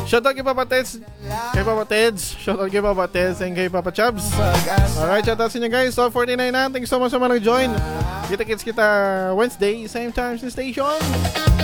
Shoutout kay Papa Teds. Shoutout kay Papa Teds and kay Papa Chubbs. Alright, shoutout sa inyo guys. So 49 na. Thanks so much sa mga nag-join. Kita-kits kita Wednesday, same time sa station.